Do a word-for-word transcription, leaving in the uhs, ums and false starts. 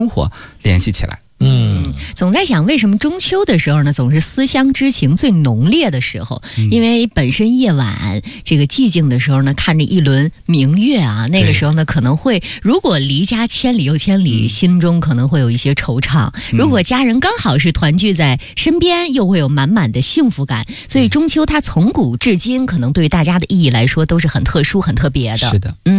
生活联系起来。 嗯，总在想为什么中秋的时候呢，总是思乡之情最浓烈的时候？嗯、因为本身夜晚这个寂静的时候呢，看着一轮明月啊，那个时候呢，可能会如果离家千里又千里，嗯、心中可能会有一些惆怅；嗯、如果家人刚好是团聚在身边，又会有满满的幸福感。所以中秋它从古至今，可能对于大家的意义来说都是很特殊、很特别的。 是的， 嗯。